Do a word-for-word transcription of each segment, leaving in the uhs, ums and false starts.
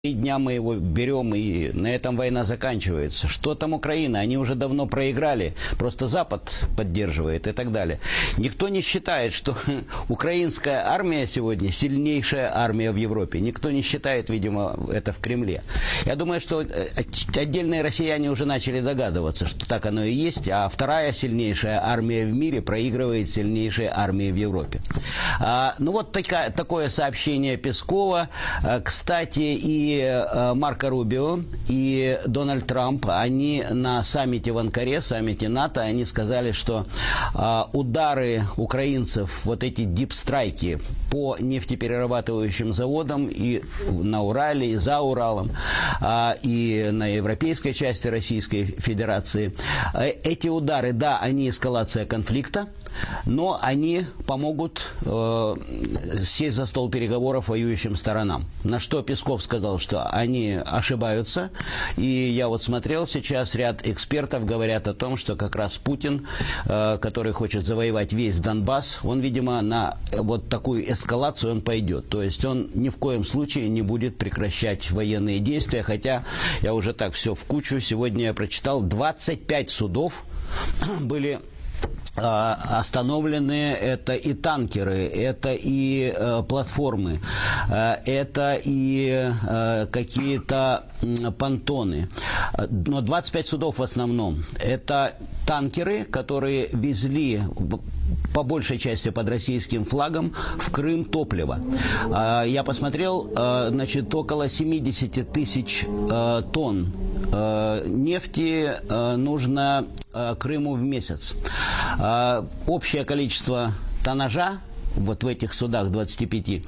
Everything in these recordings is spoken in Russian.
Три дня мы его берем, и на этом война заканчивается. Что там Украина? Они уже давно проиграли. Просто Запад поддерживает и так далее. Никто не считает, что украинская армия сегодня сильнейшая армия в Европе. Никто не считает, видимо, это в Кремле. Я думаю, что отдельные россияне уже начали догадываться, что так оно и есть. А вторая сильнейшая армия в мире проигрывает сильнейшей армии в Европе. А, ну вот такая, такое сообщение Пескова. Кстати, и Марко Рубио, и Дональд Трамп, они на саммите в Анкаре, саммите НАТО, они сказали, что а, удары украинцев, вот эти дипстрайки по нефтеперерабатывающим заводам и на Урале, и за Уралом, а, и на европейской части Российской Федерации, эти удары, да, они эскалация конфликта, но они помогут э, сесть за стол переговоров воюющим сторонам. На что Песков сказал, что они ошибаются. И я вот смотрел сейчас, ряд экспертов говорят о том, что как раз Путин, э, который хочет завоевать весь Донбасс, он, видимо, на вот такую эскалацию он пойдет. То есть он ни в коем случае не будет прекращать военные действия. Хотя я уже так все в кучу. Сегодня я прочитал, двадцать пять судов были остановлены. Это и танкеры, это и э, платформы, э, это и э, какие-то э, понтоны. Но двадцать пять судов в основном. Это танкеры, которые везли по большей части под российским флагом в Крым топливо. Я посмотрел, значит, около семьдесят тысяч тонн нефти нужно Крыму в месяц. Общее количество тоннажа вот в этих судах двадцати пяти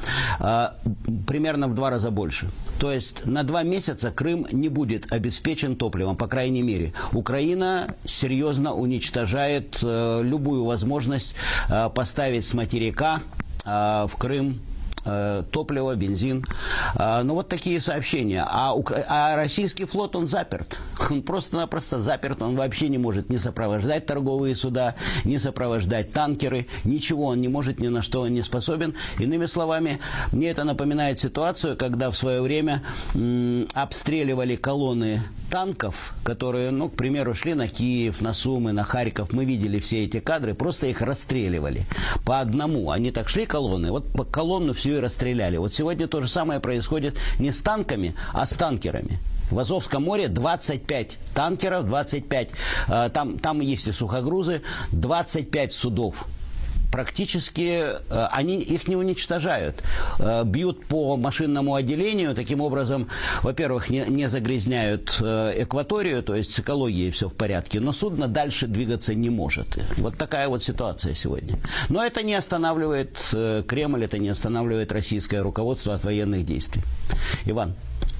примерно в два раза больше. То есть на два месяца Крым не будет обеспечен топливом, по крайней мере. Украина серьезно уничтожает э, любую возможность э, поставить с материка э, в Крым э, топливо, бензин. Э, ну вот такие сообщения. А, Укра... а российский флот, он заперт. Он просто-напросто заперт. Он вообще не может не сопровождать торговые суда, не сопровождать танкеры. Ничего он не может, ни на что он не способен. Иными словами, мне это напоминает ситуацию, когда в свое время м, обстреливали колонны танков, которые, ну, к примеру, шли на Киев, на Сумы, на Харьков. Мы видели все эти кадры, просто их расстреливали по одному. Они так шли колонны, вот по колонну всю и расстреляли. Вот сегодня то же самое происходит не с танками, а с танкерами. В Азовском море двадцать пять танкеров, двадцать пять, э, там, там есть и сухогрузы, двадцать пять судов. Практически э, они их не уничтожают. Э, бьют по машинному отделению, таким образом, во-первых, не, не загрязняют э, экваторию, то есть с экологией все в порядке, но судно дальше двигаться не может. Вот такая вот ситуация сегодня. Но это не останавливает э, Кремль, это не останавливает российское руководство от военных действий. Иван.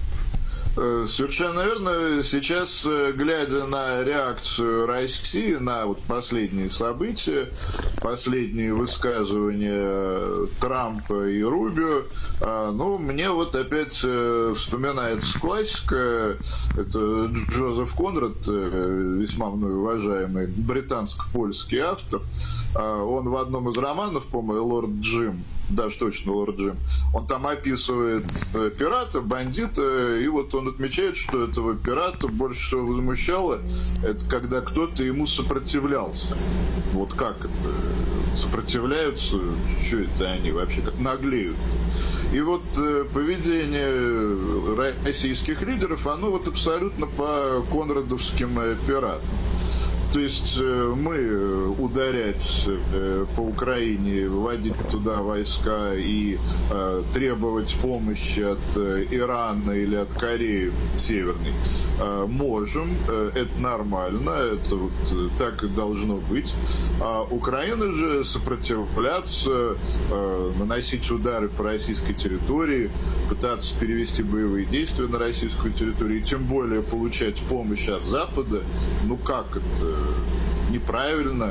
Совершенно верно. Сейчас, глядя на реакцию России на вот последние события, последние высказывания Трампа и Рубио, ну, мне вот опять вспоминается классика. Это Джозеф Конрад, весьма мной уважаемый британско-польский автор. Он в одном из романов, по-моему, «Лорд Джим», даже точно «Лорд Джим», он там описывает пирата, бандита, и вот он отмечает, что этого пирата больше всего возмущало, это когда кто-то ему сопротивлялся. Вот как это? Сопротивляются? Что это они вообще? Как наглеют? И вот э, поведение российских лидеров, оно вот абсолютно по конрадовским э, пиратам. То есть мы ударять по Украине, вводить туда войска и э, требовать помощи от Ирана или от Кореи Северной э, можем, э, это нормально, это вот так и должно быть. А Украина же сопротивляться, э, наносить удары по российской территории, пытаться перевести боевые действия на российскую территорию, и тем более получать помощь от Запада, ну как это? Неправильно,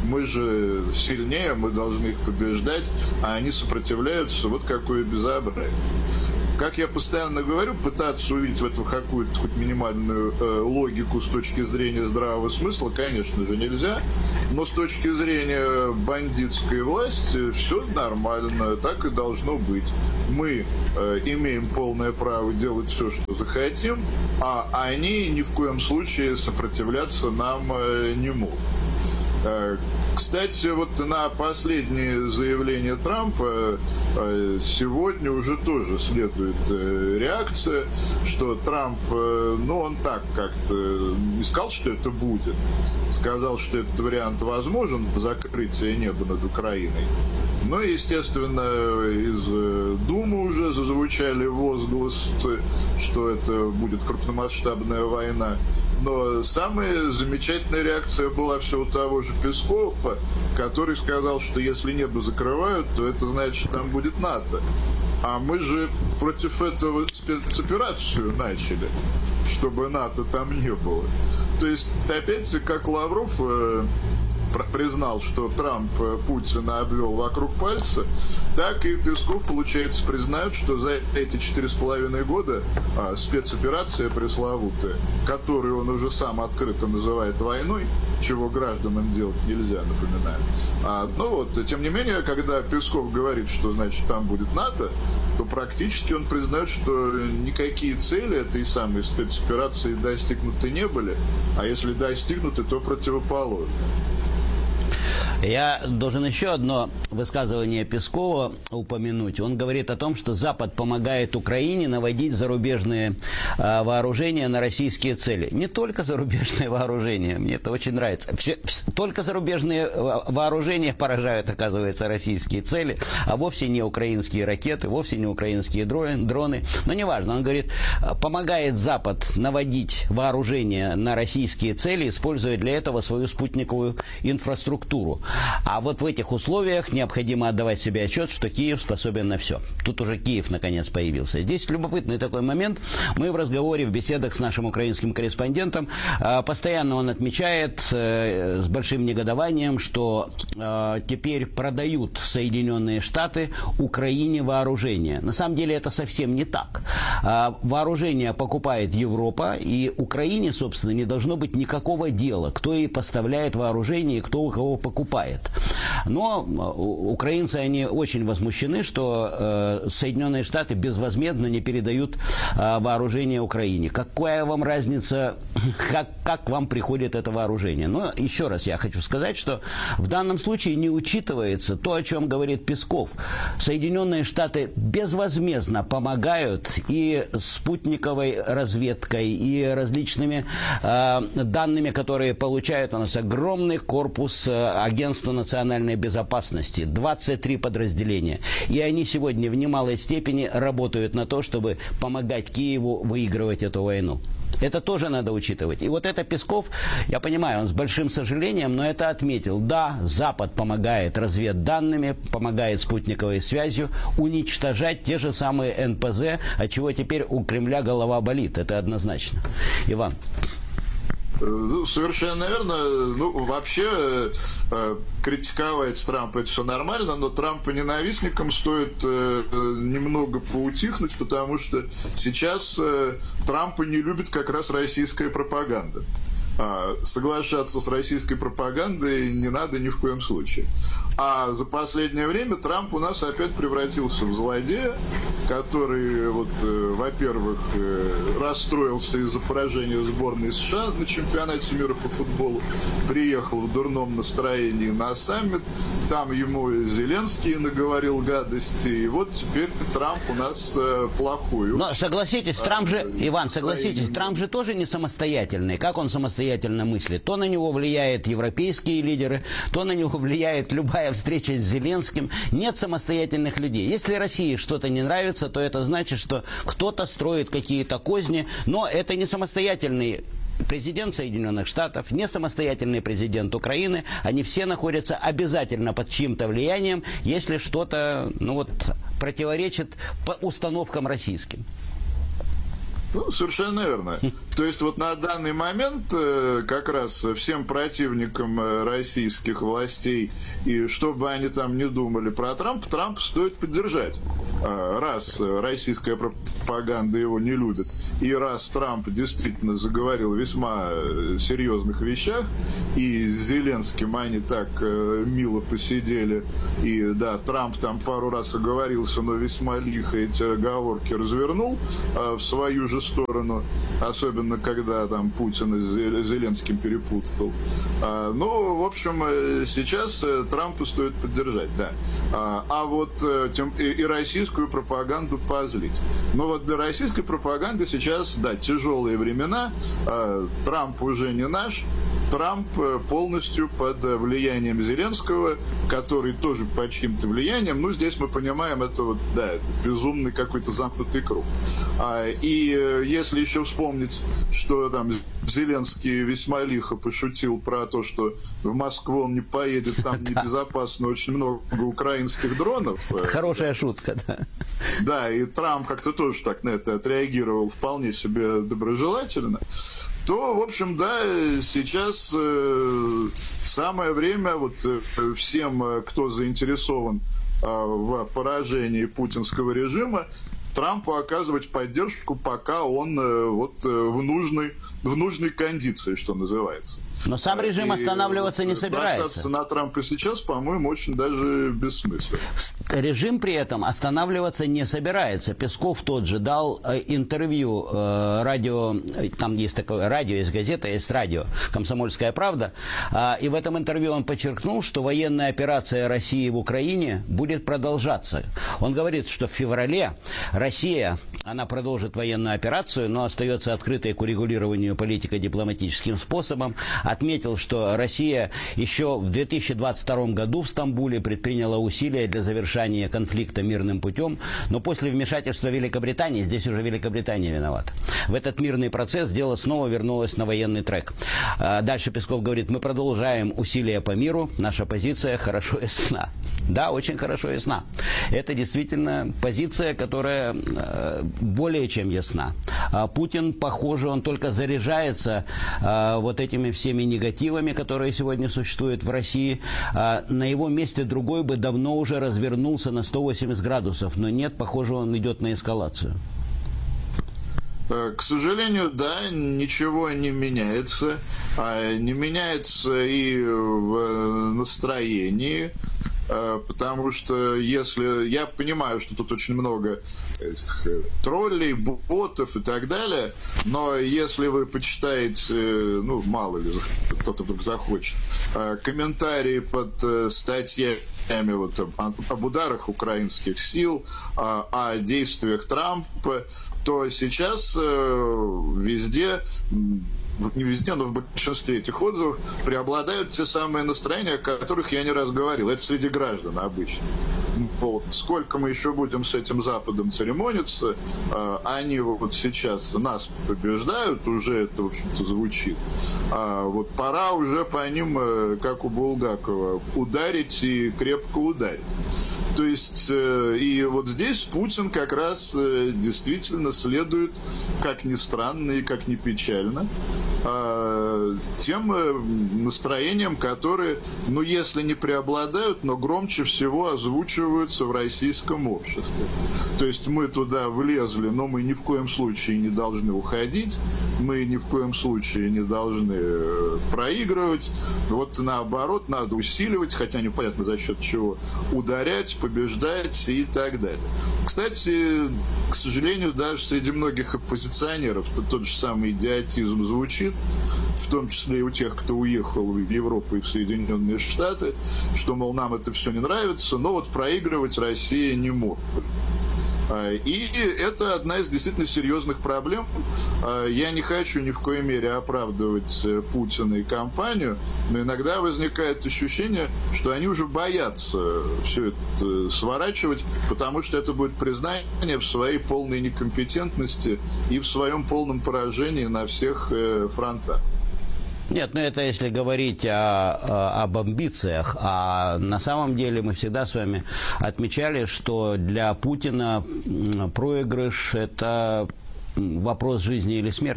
мы же сильнее, мы должны их побеждать, а они сопротивляются. Вот какое безобразие. Как я постоянно говорю, пытаться увидеть в этом какую-то хоть минимальную э, логику с точки зрения здравого смысла, конечно же, нельзя. Но с точки зрения бандитской власти все нормально, так и должно быть. Мы э, имеем полное право делать все, что захотим, а они ни в коем случае сопротивляться нам э, не могут. Э, Кстати, вот на последнее заявление Трампа э, сегодня уже тоже следует э, реакция, что Трамп, э, ну, он так как-то не сказал, что это будет, сказал, что этот вариант возможен, закрытие неба над Украиной. Ну, естественно, из Думы уже зазвучали возгласы, что это будет крупномасштабная война. Но самая замечательная реакция была все у того же Пескова, который сказал, что если небо закрывают, то это значит, что там будет НАТО. А мы же против этого спецоперацию начали, чтобы НАТО там не было. То есть, опять-таки, как Лавров э, признал, что Трамп Путина обвел вокруг пальца, так и Песков, получается, признают, что за эти четыре с половиной года а, спецоперация пресловутая, которую он уже сам открыто называет войной, чего гражданам делать нельзя, напоминаю. А, ну вот, тем не менее, когда Песков говорит, что, значит, там будет НАТО, то практически он признает, что никакие цели этой самой спецоперации достигнуты не были, а если достигнуты, то противоположные. Я должен еще одно высказывание Пескова упомянуть. Он говорит о том, что Запад помогает Украине наводить зарубежные э, вооружения на российские цели. Не только зарубежные вооружения, мне это очень нравится. Все, только зарубежные вооружения поражают, оказывается, российские цели, а вовсе не украинские ракеты, вовсе не украинские дроны. Но неважно, он говорит, помогает Запад наводить вооружения на российские цели, используя для этого свою спутниковую инфраструктуру. А вот в этих условиях необходимо отдавать себе отчет, что Киев способен на все. Тут уже Киев наконец появился. Здесь любопытный такой момент. Мы в разговоре, в беседах с нашим украинским корреспондентом, постоянно он отмечает с большим негодованием, что теперь продают Соединенные Штаты Украине вооружение. На самом деле это совсем не так. Вооружение покупает Европа, и Украине, собственно, не должно быть никакого дела, кто ей поставляет вооружение и кто у кого покупает. Но украинцы, они очень возмущены, что э, Соединенные Штаты безвозмездно не передают э, вооружение Украине. Какая вам разница, как, как к вам приходит это вооружение? Но еще раз я хочу сказать, что в данном случае не учитывается то, о чем говорит Песков. Соединенные Штаты безвозмездно помогают и спутниковой разведкой, и различными э, данными, которые получают. У нас огромный корпус э, Агентства национальной безопасности, двадцать три подразделения. И они сегодня в немалой степени работают на то, чтобы помогать Киеву выигрывать эту войну. Это тоже надо учитывать. И вот это Песков, я понимаю, он с большим сожалением, но это отметил. Да, Запад помогает разведданными, помогает спутниковой связью уничтожать те же самые эн пэ зэ, от чего теперь у Кремля голова болит. Это однозначно. Иван. Ну, совершенно верно. Ну, вообще, э, критиковать Трампа — это все нормально, но Трампа ненавистникам стоит э, немного поутихнуть, потому что сейчас э, Трампа не любит как раз российская пропаганда. А соглашаться с российской пропагандой не надо ни в коем случае. А за последнее время Трамп у нас опять превратился в злодея, который, вот, э, во-первых, э, расстроился из-за поражения сборной США на чемпионате мира по футболу, приехал в дурном настроении на саммит, там ему Зеленский наговорил гадости, и вот теперь Трамп у нас э, плохой. Но согласитесь, Трамп же, Иван, согласитесь, Трамп же тоже не самостоятельный. Как он самостоятельный? мыслит. То на него влияют европейские лидеры, то на него влияет любая встреча с Зеленским. Нет самостоятельных людей. Если России что-то не нравится, то это значит, что кто-то строит какие-то козни, но это не самостоятельный президент Соединенных Штатов, не самостоятельный президент Украины. Они все находятся обязательно под чьим-то влиянием, если что-то, ну вот, противоречит по установкам российским. Ну, совершенно верно. То есть вот на данный момент как раз всем противникам российских властей, и что бы они там ни думали про Трампа, Трампа стоит поддержать. Раз российская пропаганда его не любит, и раз Трамп действительно заговорил о весьма серьезных вещах, и с Зеленским они так мило посидели, и да, Трамп там пару раз оговорился, но весьма лихо эти оговорки развернул в свою же сторону, особенно когда там Путин с Зеленским перепутал. Ну, в общем, сейчас Трампа стоит поддержать, да. А вот и российскую пропаганду позлить. Но вот для российской пропаганды сейчас, да, тяжелые времена, Трамп уже не наш, Трамп полностью под влиянием Зеленского, который тоже под чьим-то влиянием, ну, здесь мы понимаем, это вот, да, это безумный какой-то замкнутый круг. И если еще вспомнить, что там Зеленский весьма лихо пошутил про то, что в Москву он не поедет, там небезопасно, очень много украинских дронов. Хорошая шутка, да. Да, и Трамп как-то тоже так на это отреагировал вполне себе доброжелательно. То, в общем, да, сейчас э, самое время вот э, всем, кто заинтересован э, в поражении путинского режима, Трампу оказывать поддержку, пока он э, вот э, в нужной, в нужной кондиции, что называется. Но сам режим и останавливаться вот не собирается. Бросаться на Трампа сейчас, по-моему, очень даже бессмысленно. Режим при этом останавливаться не собирается. Песков тот же дал интервью э, радио, там есть такое радио, есть газета, есть радио «Комсомольская правда», э, и в этом интервью он подчеркнул, что военная операция России в Украине будет продолжаться. Он говорит, что в феврале Россия, она продолжит военную операцию, но остается открытой к урегулированию политико-дипломатическим способом. Отметил, что Россия еще в две тысячи двадцать втором году в Стамбуле предприняла усилия для завершения конфликта мирным путем, но после вмешательства Великобритании, здесь уже Великобритания виновата, в этот мирный процесс дело снова вернулось на военный трек. Дальше Песков говорит, мы продолжаем усилия по миру, наша позиция хорошо ясна. Да, очень хорошо ясна. Это действительно позиция, которая более чем ясна. Путин, похоже, он только заряжается вот этими всеми негативами, которые сегодня существуют в России. На его месте другой бы давно уже развернулся на сто восемьдесят градусов, но нет, похоже, он идет на эскалацию. К сожалению, да, ничего не меняется. Не меняется и в настроении. Потому что если... Я понимаю, что тут очень много этих троллей, ботов и так далее, но если вы почитаете, ну, мало ли, кто-то вдруг захочет, комментарии под статьями вот об, об ударах украинских сил, о, о действиях Трампа, то сейчас везде... не везде, но в большинстве этих отзывов преобладают те самые настроения, о которых я не раз говорил. Это среди граждан обычно. Вот. Сколько мы еще будем с этим Западом церемониться, они вот сейчас нас побеждают, уже это, в общем-то, звучит. А вот пора уже по ним, как у Булгакова, ударить и крепко ударить. То есть, и вот здесь Путин как раз действительно следует, как ни странно и как ни печально, тем настроениям, которые, ну, если не преобладают, но громче всего озвучиваются в российском обществе. То есть мы туда влезли, но мы ни в коем случае не должны уходить, мы ни в коем случае не должны проигрывать. Вот наоборот, надо усиливать, хотя непонятно за счет чего, ударять, побеждать и так далее. Кстати, к сожалению, даже среди многих оппозиционеров тот же самый идиотизм звучит, в том числе и у тех, кто уехал в Европу и в Соединенные Штаты, что, мол, нам это все не нравится, но вот проигрывать Россия не может. И это одна из действительно серьезных проблем. Я не хочу ни в коей мере оправдывать Путина и компанию, но иногда возникает ощущение, что они уже боятся все это сворачивать, потому что это будет признание в своей полной некомпетентности и в своем полном поражении на всех фронтах. Нет, ну это если говорить о, о, об амбициях, а на самом деле мы всегда с вами отмечали, что для Путина проигрыш – это вопрос жизни или смерти.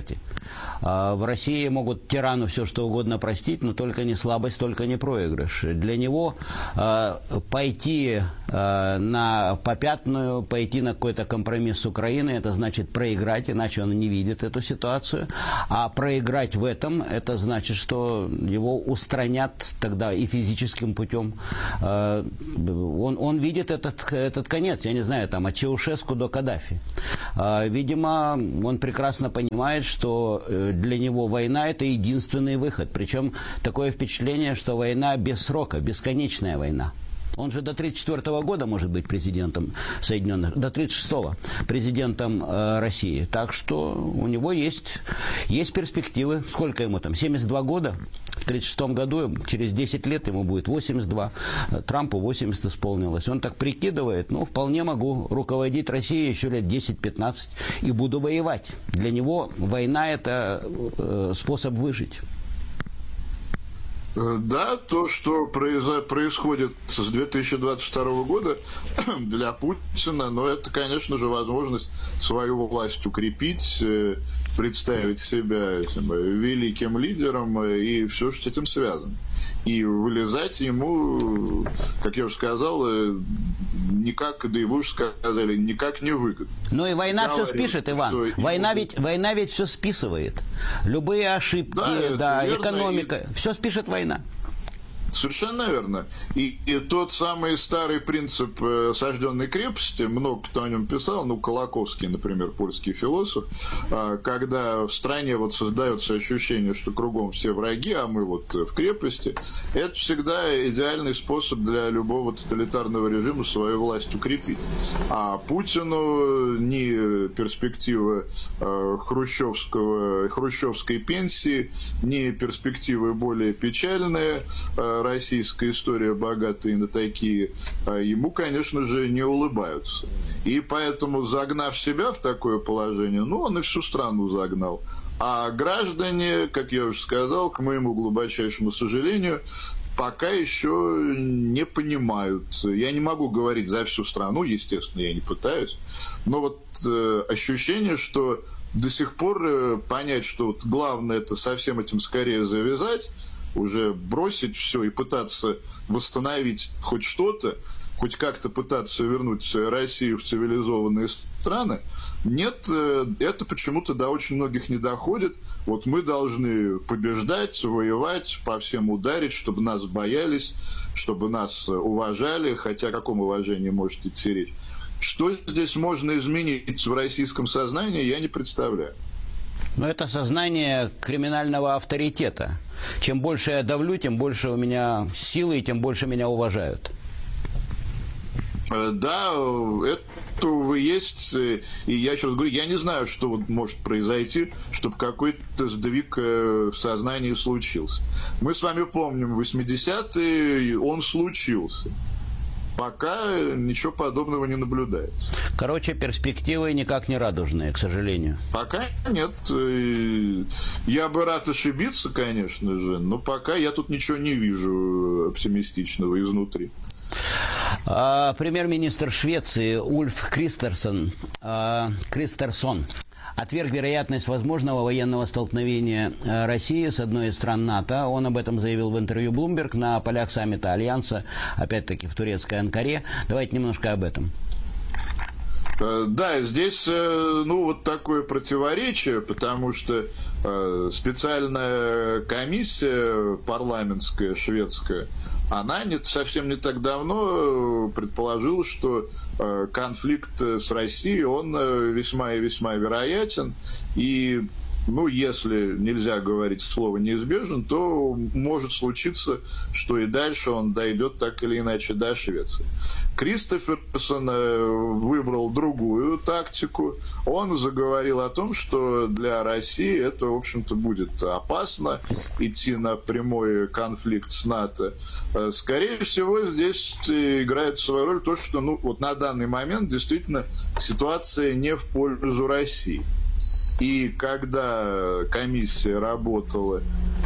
В России могут тирану все что угодно простить, но только не слабость, только не проигрыш. Для него пойти на попятную, пойти на какой-то компромисс с Украиной, это значит проиграть, иначе он не видит эту ситуацию. А проиграть в этом, это значит, что его устранят тогда и физическим путем. Он, он видит этот, этот конец, я не знаю, там, от Чаушеску до Каддафи. Видимо, он прекрасно понимает, что для него война – это единственный выход. Причем такое впечатление, что война без срока, бесконечная война. Он же до тридцать четвёртого года может быть президентом Соединенных, до тридцать шестого президентом э, России. Так что у него есть, есть перспективы. Сколько ему там? семьдесят два года. В тридцать шестом году, через десять лет ему будет восемьдесят два. Трампу восемьдесят исполнилось. Он так прикидывает, ну, вполне могу руководить Россией еще лет десять-пятнадцать и буду воевать. Для него война – это э, способ выжить. Да, то, что происходит с две тысячи двадцать второго года для Путина, но это, конечно же, возможность свою власть укрепить, представить себя этим великим лидером и все, что с этим связано. И вылезать ему, как я уже сказал, никак, да и вы уже сказали, никак не выгодно. Ну и война Говорю, все спишет, Иван. Война ведь, война ведь все списывает. Любые ошибки, да, да экономика, и... все спишет война. Совершенно верно. И, и тот самый старый принцип э, осажденной крепости, много кто о нем писал, ну, Колоковский, например, польский философ, э, когда в стране вот создается ощущение, что кругом все враги, а мы вот в крепости, это всегда идеальный способ для любого тоталитарного режима свою власть укрепить. А Путину ни перспектива э, хрущевского, хрущевской пенсии, ни перспективы более печальные, э, российская история богатая на такие, ему, конечно же, не улыбаются. И поэтому, загнав себя в такое положение, ну, он и всю страну загнал. А граждане, как я уже сказал, к моему глубочайшему сожалению, пока еще не понимают. Я не могу говорить за всю страну, естественно, я не пытаюсь, но вот э, ощущение, что до сих пор э, понять, что вот главное это со всем этим скорее завязать, уже бросить все и пытаться восстановить хоть что-то, хоть как-то пытаться вернуть Россию в цивилизованные страны, нет, это почему-то до очень многих не доходит. Вот мы должны побеждать, воевать, по всем ударить, чтобы нас боялись, чтобы нас уважали, хотя о каком уважении может идти речь. Что здесь можно изменить в российском сознании, я не представляю. Но это сознание криминального авторитета. Чем больше я давлю, тем больше у меня силы, и тем больше меня уважают. Да, это, увы, есть. И я еще раз говорю, я не знаю, что вот может произойти, чтобы какой-то сдвиг в сознании случился. Мы с вами помним, восьмидесятые он случился. Пока ничего подобного не наблюдается. Короче, перспективы никак не радужные, к сожалению. Пока нет. Я бы рад ошибиться, конечно же, но пока я тут ничего не вижу оптимистичного изнутри. А, премьер-министр Швеции Ульф Кристерсон, а, Кристерсон отверг вероятность возможного военного столкновения России с одной из стран НАТО. Он об этом заявил в интервью Bloomberg на полях саммита Альянса, опять-таки в турецкой Анкаре. Давайте немножко об этом. Да, здесь, ну, вот такое противоречие, потому что специальная комиссия парламентская, шведская, она не, совсем не так давно предположила, что конфликт с Россией, он весьма и весьма вероятен, и ну, если нельзя говорить слово «неизбежен», то может случиться, что и дальше он дойдет так или иначе до Швеции. Кристоферсон выбрал другую тактику. Он заговорил о том, что для России это, в общем-то, будет опасно идти на прямой конфликт с НАТО. Скорее всего, здесь играет свою роль то, что ну, вот на данный момент действительно ситуация не в пользу России. И когда комиссия работала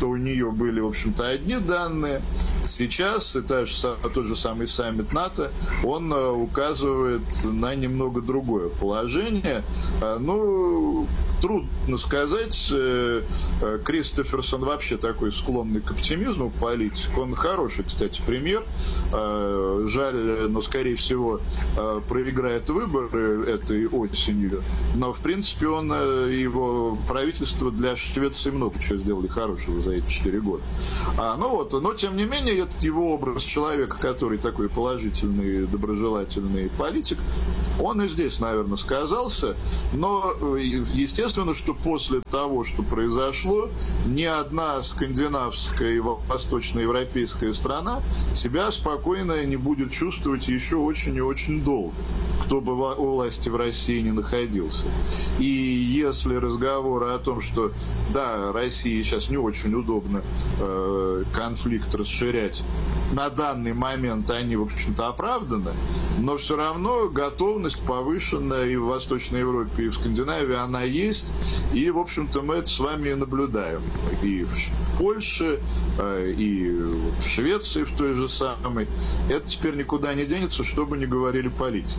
что у нее были, в общем-то, одни данные. Сейчас и та же, тот же самый саммит НАТО, он указывает на немного другое положение. Ну, трудно сказать. Кристоферсон вообще такой склонный к оптимизму политик. Он хороший, кстати, пример. Жаль, но, скорее всего, проиграет выборы этой осенью. Но, в принципе, он, его правительство для Швеции много чего сделали хорошего за эти четыре года. А, ну вот, но, тем не менее, этот его образ человека, который такой положительный, доброжелательный политик, он и здесь, наверное, сказался. Но, естественно, что после того, что произошло, ни одна скандинавская и восточноевропейская страна себя спокойно не будет чувствовать еще очень и очень долго, кто бы у власти в России не находился. И если разговоры о том, что да, России сейчас не очень удобно э, конфликт расширять, на данный момент они, в общем-то, оправданы, но все равно готовность повышенная и в Восточной Европе, и в Скандинавии она есть, и, в общем-то, мы это с вами и наблюдаем. И в Польше, э, и в Швеции в той же самой. Это теперь никуда не денется, что бы ни говорили политики.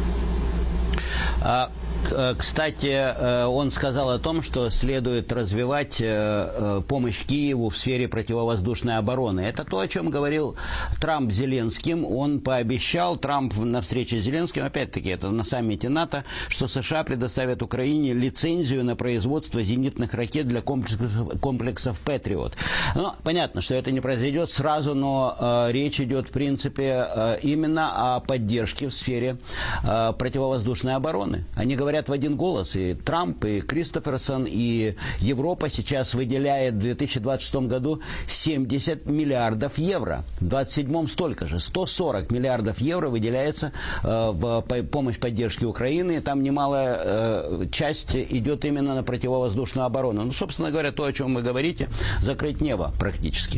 Кстати, он сказал о том, что следует развивать помощь Киеву в сфере противовоздушной обороны. Это то, о чем говорил Трамп с Зеленским. Он пообещал, Трамп на встрече с Зеленским, опять-таки, это на саммите НАТО, что США предоставят Украине лицензию на производство зенитных ракет для комплексов, комплексов Патриот. Ну, понятно, что это не произойдет сразу, но э, речь идет, в принципе, э, именно о поддержке в сфере э, противовоздушной обороны. Они говорят в один голос, и Трамп, и Кристоферсон, и Европа сейчас выделяет в две тысячи двадцать шестом году семьдесят миллиардов евро. В двадцать седьмом столько же, сто сорок миллиардов евро выделяется э, в помощь поддержке Украины. Там немалая э, часть идет именно на противовоздушную оборону. Ну, собственно говоря, то, о чем вы говорите, закрыть небо практически.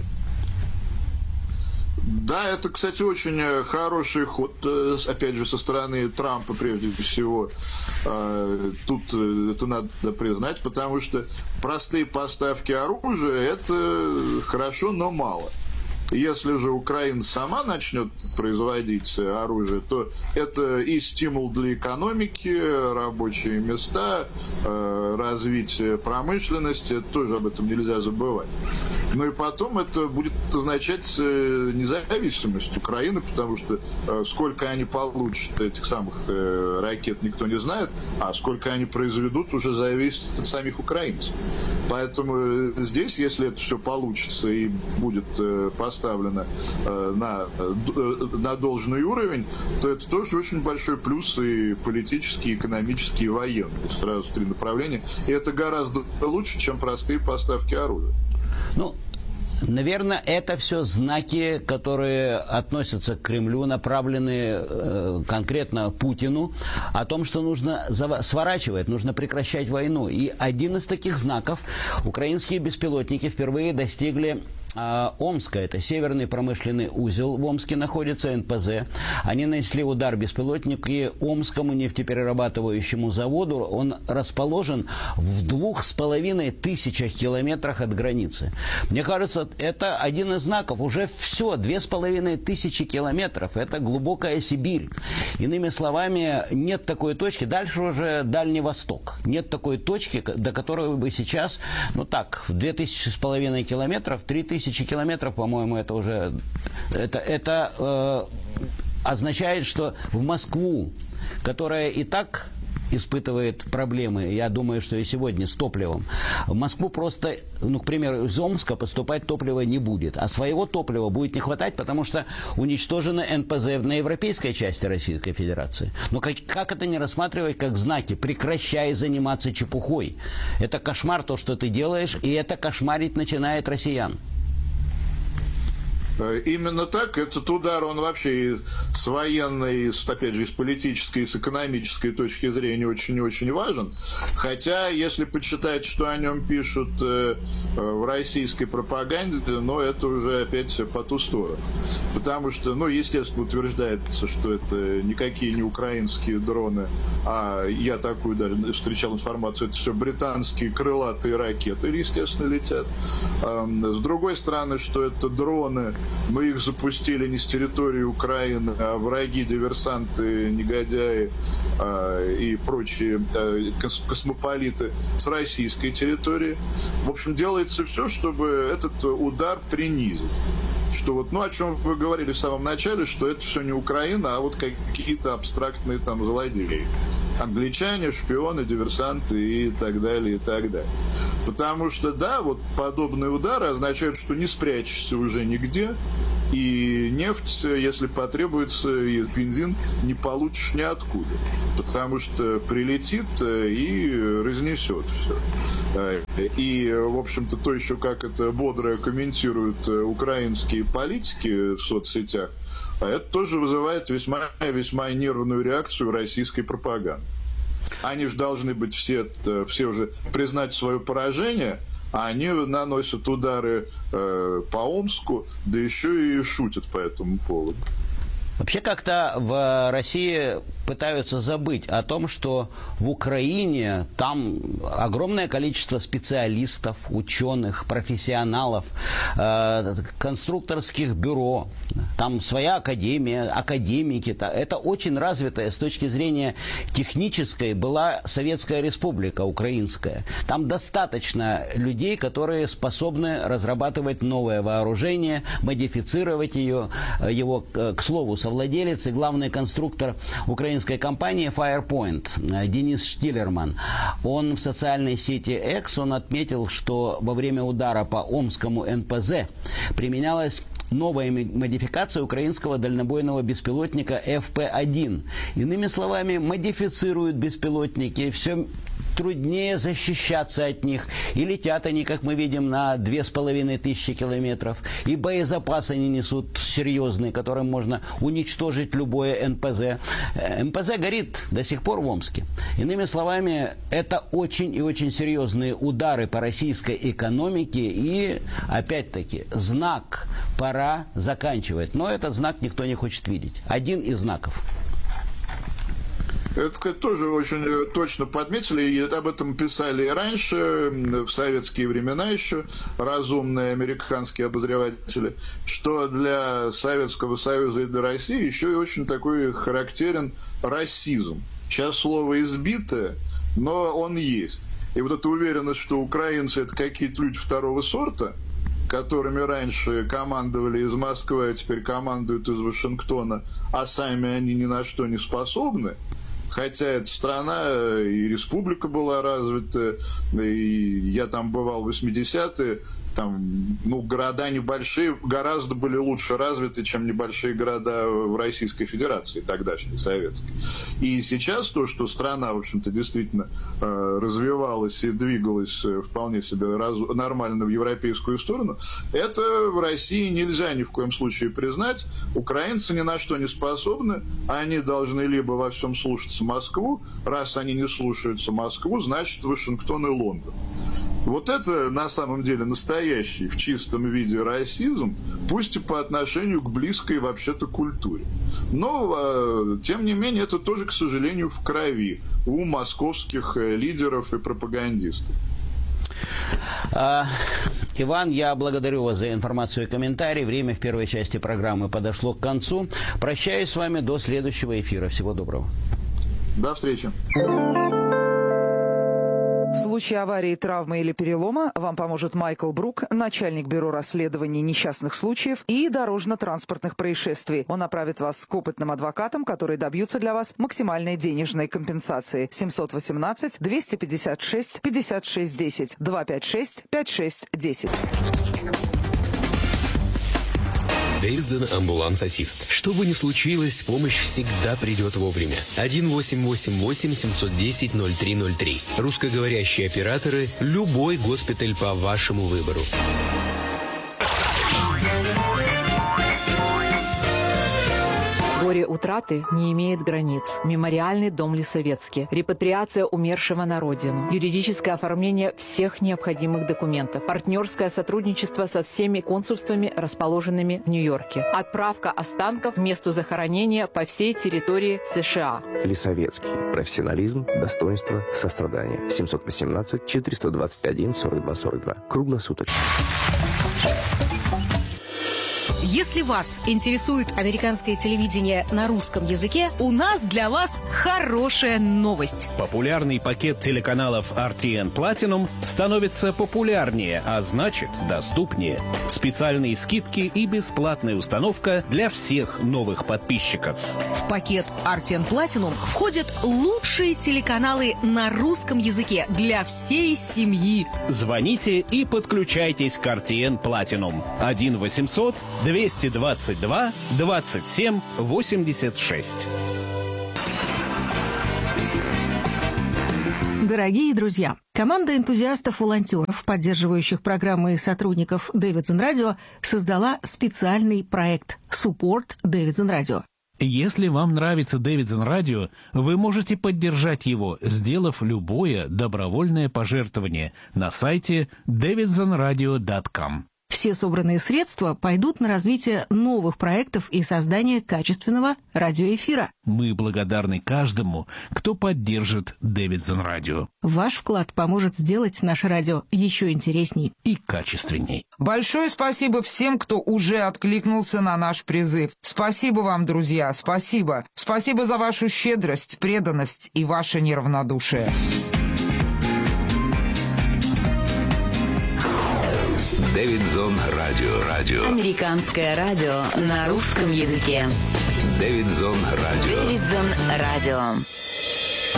Да, это, кстати, очень хороший ход, опять же, со стороны Трампа, прежде всего. Тут это надо признать, потому что простые поставки оружия – это хорошо, но мало. Если же Украина сама начнет производить оружие, то это и стимул для экономики, рабочие места, развитие промышленности, тоже об этом нельзя забывать. Ну и потом это будет означать независимость Украины, потому что сколько они получат этих самых ракет, никто не знает, а сколько они произведут, уже зависит от самих украинцев. Поэтому здесь, если это все получится и будет поставлено на, на должный уровень, то это тоже очень большой плюс и политический, и экономический, и военный. Сразу три направления. И это гораздо лучше, чем простые поставки оружия. Ну, наверное, это все знаки, которые относятся к Кремлю, направлены э, конкретно Путину, о том, что нужно сворачивать, нужно прекращать войну. И один из таких знаков: украинские беспилотники впервые достигли Омска. Это северный промышленный узел в Омске находится, эн пэ зэ. Они нанесли удар беспилотники Омскому нефтеперерабатывающему заводу. Он расположен в двух с половиной тысячах километрах от границы. Мне кажется, это один из знаков. Уже все, две с половиной тысячи километров. Это глубокая Сибирь. Иными словами, нет такой точки. Дальше уже Дальний Восток. Нет такой точки, до которой бы сейчас, ну так, в две тысячи с половиной километров, три тысячи километров, по-моему, это уже это, это э, означает, что в Москву, которая и так испытывает проблемы, я думаю, что и сегодня с топливом, в Москву просто, ну, к примеру, из Омска поступать топливо не будет, а своего топлива будет не хватать, потому что уничтожено эн пэ зэ на европейской части Российской Федерации. Но как, как это не рассматривать как знаки? Прекращай заниматься чепухой. Это кошмар, то, что ты делаешь, и это кошмарить начинает россиян. Именно так. Этот удар, он вообще и с военной, и с, опять же, и с политической, и с экономической точки зрения очень-очень важен. Хотя, если почитать, что о нем пишут э, в российской пропаганде, ну, это уже опять по ту сторону. Потому что, ну, естественно, утверждается, что это никакие не украинские дроны, а я такую даже встречал информацию, это все британские крылатые ракеты, естественно, летят. С другой стороны, что это дроны, но их запустили не с территории Украины, а враги, диверсанты, негодяи э, и прочие э, космополиты с российской территории. В общем, делается все, чтобы этот удар принизить. Что вот, ну, о чем вы говорили в самом начале, что это все не Украина, а вот какие-то абстрактные там злодеи. Англичане, шпионы, диверсанты и так далее, и так далее. Потому что, да, вот подобные удары означают, что не спрячешься уже нигде, и нефть, если потребуется, и бензин не получишь ниоткуда. Потому что прилетит и разнесет все. И, в общем-то, то еще, как это бодро комментируют украинские политики в соцсетях, это тоже вызывает весьма-весьма нервную реакцию российской пропаганды. Они же должны быть все, все уже признать свое поражение, а они наносят удары э, по Омску, да еще и шутят по этому поводу. Вообще как-то в России пытаются забыть о том, что в Украине там огромное количество специалистов, ученых, профессионалов, э, конструкторских бюро, там своя академия, академики. Это очень развитая с точки зрения технической была Советская Республика Украинская. Там достаточно людей, которые способны разрабатывать новое вооружение, модифицировать ее, его, к слову, совладелец и главный конструктор украинской компании Firepoint Денис Штиллерман. Он в социальной сети X он отметил, что во время удара по Омскому эн пэ зэ применялась новая модификация украинского дальнобойного беспилотника эф пэ один. Иными словами, модифицируют беспилотники, все труднее защищаться от них. И летят они, как мы видим, на две с половиной тысячи километров. И боезапас они несут серьезный, которым можно уничтожить любое эн пэ зэ. эн пэ зэ горит до сих пор в Омске. Иными словами, это очень и очень серьезные удары по российской экономике. И, опять-таки, знак «пора заканчивать». Но этот знак никто не хочет видеть. Один из знаков. Это тоже очень точно подметили, и об этом писали и раньше, в советские времена еще, разумные американские обозреватели, что для Советского Союза и для России еще и очень такой характерен расизм. Сейчас слово избитое, но он есть. И вот эта уверенность, что украинцы – это какие-то люди второго сорта, которыми раньше командовали из Москвы, а теперь командуют из Вашингтона, а сами они ни на что не способны. Хотя эта страна и республика была развита, и я там бывал в восьмидесятые, там, ну, города небольшие гораздо были лучше развиты, чем небольшие города в Российской Федерации, тогдашней, советской. И сейчас то, что страна, в общем-то, действительно э, развивалась и двигалась вполне себе раз, нормально в европейскую сторону, это в России нельзя ни в коем случае признать. Украинцы ни на что не способны, они должны либо во всем слушаться Москву, раз они не слушаются Москву, значит, Вашингтон и Лондон. Вот это на самом деле настоящий в чистом виде расизм, пусть и по отношению к близкой вообще-то культуре. Но, тем не менее, это тоже, к сожалению, в крови у московских лидеров и пропагандистов. А, Иван, я благодарю вас за информацию и комментарий. Время в первой части программы подошло к концу. Прощаюсь с вами до следующего эфира. Всего доброго. До встречи. В случае аварии, травмы или перелома вам поможет Майкл Брук, начальник бюро расследований несчастных случаев и дорожно-транспортных происшествий. Он направит вас к опытным адвокатам, которые добьются для вас максимальной денежной компенсации. семьсот восемнадцать двести пятьдесят шесть пятьдесят шесть десять два пять шесть пять шесть десять. Дэвидсон амбуланс-ассист. Что бы ни случилось, помощь всегда придет вовремя. один восемь восемь восемь семь один ноль ноль три ноль три. Русскоговорящие операторы. Любой госпиталь по вашему выбору. Горе утраты не имеет границ. Мемориальный дом Лисовецкий, репатриация умершего на родину, юридическое оформление всех необходимых документов, партнерское сотрудничество со всеми консульствами, расположенными в Нью-Йорке, отправка останков к месту захоронения по всей территории США. Лисовецкий. Профессионализм, достоинство, сострадание. семьсот восемнадцать четыреста двадцать один сорок два сорок два. Круглосуточно. Если вас интересует американское телевидение на русском языке, у нас для вас хорошая новость. Популярный пакет телеканалов ар ти эн Platinum становится популярнее, а значит доступнее. Специальные скидки и бесплатная установка для всех новых подписчиков. В пакет ар ти эн Platinum входят лучшие телеканалы на русском языке для всей семьи. Звоните и подключайтесь к ар ти эн Platinum. один восемьсот двести двадцать два двадцать семь восемьдесят шесть. Дорогие друзья, команда энтузиастов-волонтеров, поддерживающих программы и сотрудников Davidson Radio, создала специальный проект Support Davidson Radio. Если вам нравится Davidson Radio, вы можете поддержать его, сделав любое добровольное пожертвование на сайте дэвидсон радио точка ком. Все собранные средства пойдут на развитие новых проектов и создание качественного радиоэфира. Мы благодарны каждому, кто поддержит Davidson Radio. Ваш вклад поможет сделать наше радио еще интересней и качественней. Большое спасибо всем, кто уже откликнулся на наш призыв. Спасибо вам, друзья, спасибо. Спасибо за вашу щедрость, преданность и ваше неравнодушие. Davidson Radio. радио. Американское радио на русском языке. Davidson Radio. Davidson Radio.